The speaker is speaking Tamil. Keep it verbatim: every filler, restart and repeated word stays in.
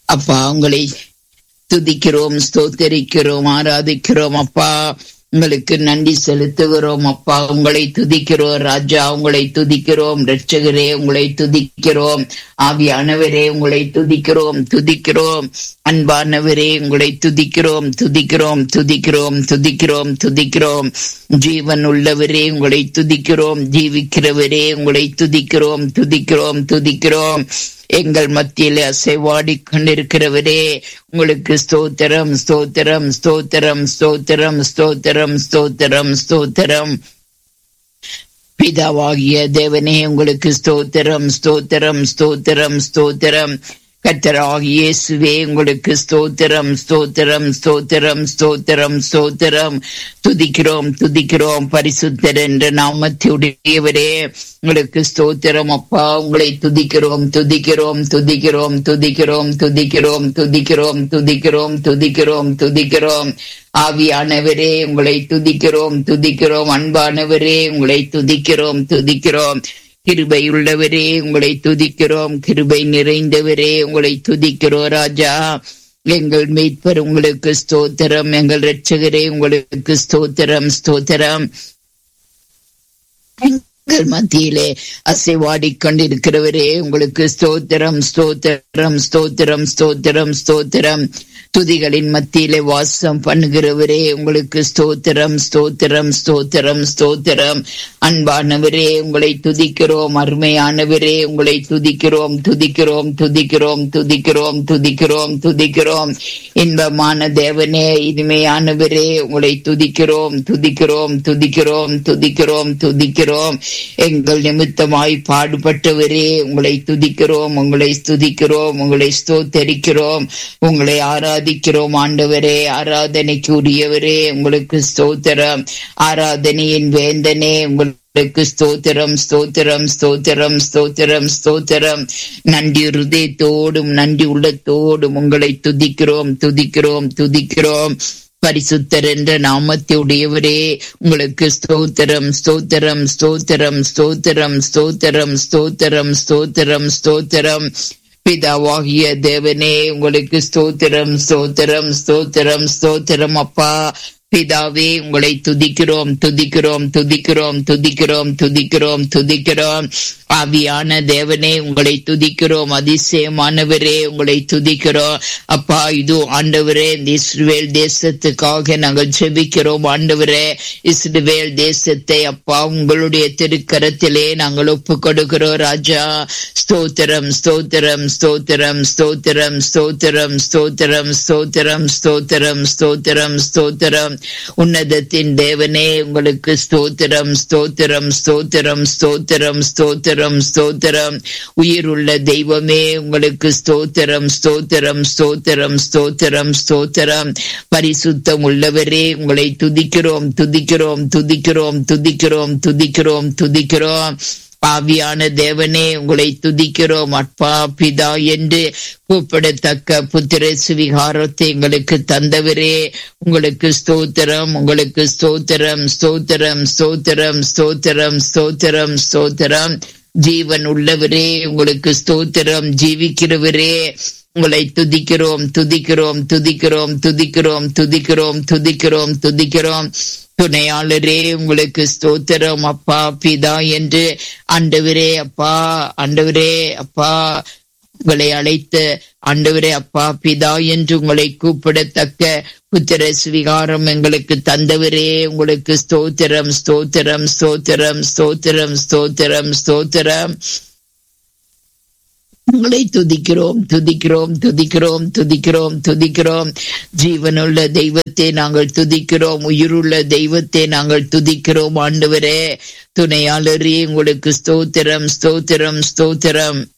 அப்பா உங்களை துதிக்கிறோம், ஸ்தோத்தரிக்கிறோம், ஆராதிக்கிறோம். அப்பா உங்களுக்கு நன்றி செலுத்துகிறோம். அப்பா உங்களை துதிக்கிறோம் ராஜா, உங்களை துதிக்கிறோம் இரட்சகரே, உங்களை துதிக்கிறோம் ஆவியானவரே, உங்களை துதிக்கிறோம் துதிக்கிறோம் அன்பானவரே, உங்களை துதிக்கிறோம் துதிக்கிறோம் துதிக்கிறோம் துதிக்கிறோம் துதிக்கிறோம் ஜீவன் உள்ளவரே, உங்களை துதிக்கிறோம், ஜீவிக்கிறவரே, உங்களை துதிக்கிறோம் துதிக்கிறோம் துதிக்கிறோம் எங்கள் மத்தியிலே அசைவாடி கொண்டிருக்கிறவரே, உங்களுக்கு ஸ்தோத்திரம் ஸ்தோத்திரம் ஸ்தோத்திரம் ஸ்தோத்திரம் ஸ்தோத்திரம் ஸ்தோத்திரம் ஸ்தோத்திரம். பிதாவாகிய தேவனே, உங்களுக்கு ஸ்தோத்திரம் ஸ்தோத்திரம் ஸ்தோத்திரம் ஸ்தோத்திரம். கர்த்தராகிய இயேசுவே, உங்களுக்கு ஸ்தோத்திரம் ஸ்தோத்திரம் ஸ்தோத்திரம் ஸ்தோத்திரம் ஸ்தோத்திரம். துதிக்கிறோம் துதிக்கிறோம் பரிசுத்தர் என்ற நாமத்தையுடையவரே, உங்களுக்கு ஸ்தோத்திரம். அப்பா உங்களை துதிக்கிறோம் துதிக்கிறோம் துதிக்கிறோம் துதிக்கிறோம் துதிக்கிறோம் துதிக்கிறோம் துதிக்கிறோம் துதிக்கிறோம் துதிக்கிறோம். ஆவியானவரே, உங்களை துதிக்கிறோம் துதிக்கிறோம் அன்பானவரே, உங்களை துதிக்கிறோம் துதிக்கிறோம். கிருபை உள்ளவரே, உங்களை துதிக்கிறோம், கிருபை நிறைந்தவரே, உங்களை துதிக்கிறோம் ராஜா. எங்கள் மீட்பர், உங்களுக்கு ஸ்தோத்திரம். எங்கள் இரட்சகரே, உங்களுக்கு ஸ்தோத்திரம் ஸ்தோத்திரம். எங்கள் மத்தியிலே அசைவாடி கொண்டிருக்கிறவரே, உங்களுக்கு ஸ்தோத்திரம் ஸ்தோத்திரம் ஸ்தோத்திரம் ஸ்தோத்திரம் ஸ்தோத்திரம். துதிகளின் மத்தியிலே வாசம் பண்ணுகிறவரே, உங்களுக்கு ஸ்தோத்திரம் ஸ்தோத்திரம் ஸ்தோத்திரம் ஸ்தோத்திரம். அன்பானவரே, உங்களை துதிக்கிறோம், அருமையானவரே, உங்களை துதிக்கிறோம் துதிக்கிறோம் துதிக்கிறோம் துதிக்கிறோம் துதிக்கிறோம் துதிக்கிறோம். இன்பமான தேவனே, இனிமையானவரே, உங்களை துதிக்கிறோம் துதிக்கிறோம் துதிக்கிறோம் துதிக்கிறோம் துதிக்கிறோம். எங்கள் நிமித்தமாய் பாடுபட்டவரே, உங்களை துதிக்கிறோம், உங்களை துதிக்கிறோம், உங்களை ஸ்தோத்தரிக்கிறோம், உங்களை ஆராதிக்கிறோம். ஆண்டவரே, ஆராதனைக்கு உரியவரே, உங்களுக்கு ஸ்தோத்திரம். ஆராதனையின் வேந்தனே, உங்களுக்கு ஸ்தோத்திரம் ஸ்தோத்திரம் ஸ்தோத்திரம் ஸ்தோத்திரம் ஸ்தோத்திரம். நன்றி ஹிருதயத்தோடும் நன்றி உள்ளத்தோடும் உங்களை துதிக்கிறோம் துதிக்கிறோம் துதிக்கிறோம். பரிசுத்தர் என்ற நாமத்தையுடையவரே, உங்களுக்கு ஸ்தோத்திரம் ஸ்தோத்திரம் ஸ்தோத்திரம் ஸ்தோத்திரம் ஸ்தோத்திரம் ஸ்தோத்திரம் ஸ்தோத்திரம் ஸ்தோத்திரம். பிதாவாகிய தேவனே, உங்களுக்கு ஸ்தோத்திரம் ஸ்தோத்திரம் ஸ்தோத்திரம் ஸ்தோத்திரம். அப்பா பிதாவே, உங்களை துதிக்கிறோம் துதிக்கிறோம் துதிக்கிறோம் துதிக்கிறோம் துதிக்கிறோம் துதிக்கிறோம். ஆவியான தேவனே, உங்களை துதிக்கிறோம், அதிசயமானவரே, உங்களை துதிக்கிறோம். அப்பா இது ஆண்டவரே, இந்த இஸ்ரவேல் தேசத்துக்காக நாங்கள் ஜெபிக்கிறோம். ஆண்டவரே, இஸ்ரவேல் தேசத்தை அப்பா உங்களுடைய திருக்கரத்திலே நாங்கள் ஒப்பு கொடுக்கிறோம் ராஜா. ஸ்தோத்திரம் ஸ்தோத்திரம் ஸ்தோத்திரம் ஸ்தோத்திரம் ஸ்தோத்திரம் ஸ்தோத்திரம் ஸ்தோத்திரம் ஸ்தோத்திரம் ஸ்தோத்திரம் ஸ்தோத்திரம். உன்னதத்தின் தேவனே, உங்களுக்கு ஸ்தோத்திரம் ஸ்தோத்திரம் ஸ்தோத்திரம் ஸ்தோத்திரம் ஸ்தோத்திரம் ஸ்தோத்திரம். உயிருள்ள தெய்வமே, உங்களுக்கு ஸ்தோத்திரம் ஸ்தோத்திரம் ஸ்தோத்திரம் ஸ்தோத்திரம் ஸ்தோத்திரம். பரிசுத்தம் உள்ளவரே, உங்களை துதிக்கிறோம் துதிக்கிறோம் துதிக்கிறோம் துதிக்கிறோம் துதிக்கிறோம் துதிக்கிறோம். ஆவியான தேவனே, உங்களை துதிக்கிறோம். அப்பா பிதா என்று கூப்பிடத்தக்க புத்திர சுவிகாரத்தை எங்களுக்கு தந்தவரே, உங்களுக்கு ஸ்தோத்திரம் உங்களுக்கு ஸ்தோத்திரம் ஸ்தோத்திரம் ஸ்தோத்திரம் ஸ்தோத்திரம் ஸ்தோத்திரம் ஸ்தோத்திரம். ஜீவன் உள்ளவரே, உங்களுக்கு ஸ்தோத்திரம். ஜீவிக்கிறவரே, உங்களை துதிக்கிறோம் துதிக்கிறோம் துதிக்கிறோம் துதிக்கிறோம் துதிக்கிறோம் துதிக்கிறோம் துதிக்கிறோம். துணையாளரே, உங்களுக்கு ஸ்தோத்திரம். அப்பா பிதா என்று ஆண்டவரே, அப்பா ஆண்டவரே, அப்பா உங்களை அழைத்த ஆண்டவரே, அப்பா பிதா என்று உங்களை கூப்பிடத்தக்க புத்திர சுவிகாரம் எங்களுக்கு தந்தவரே, உங்களுக்கு ஸ்தோத்திரம் ஸ்தோத்திரம் ஸ்தோத்திரம் ஸ்தோத்திரம் ஸ்தோத்திரம் ஸ்தோத்திரம். உங்களை துதிக்கிறோம் துதிக்கிறோம் துதிக்கிறோம் துதிக்கிறோம் துதிக்கிறோம். ஜீவனுள்ள தெய்வத்தை நாங்கள் துதிக்கிறோம், உயிருள்ள தெய்வத்தை நாங்கள் துதிக்கிறோம். ஆண்டவரே, துணையாளரே, உங்களுக்கு ஸ்தோத்திரம் ஸ்தோத்திரம் ஸ்தோத்திரம்.